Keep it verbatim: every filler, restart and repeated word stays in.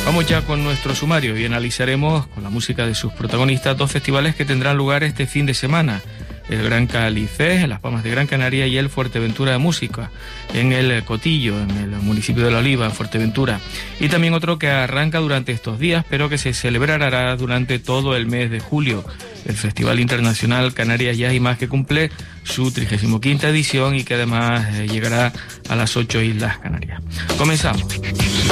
Vamos ya con nuestro sumario y analizaremos con la música de sus protagonistas dos festivales que tendrán lugar este fin de semana. El Gran Cáliz Fest en Las Palmas de Gran Canaria y el Fuerteventura de Música en el Cotillo, en el municipio de La Oliva, en Fuerteventura. Y también otro que arranca durante estos días, pero que se celebrará durante todo el mes de julio. El Festival Internacional Canarias Jazz y Más, que cumple su trigésima quinta edición y que además eh, llegará a las ocho islas Canarias. Comenzamos.